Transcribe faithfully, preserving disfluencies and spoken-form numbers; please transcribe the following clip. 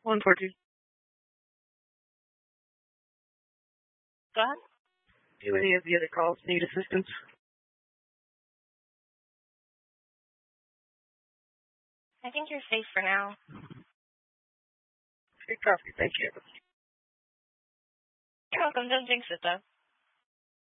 one four two. Go ahead. Do any of the other calls need assistance? I think you're safe for now. Good coffee, thank you. You're welcome. Don't jinx it, though.